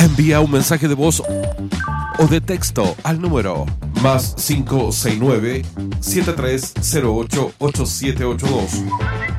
Envía un mensaje de voz o de texto al número +569 7308 8782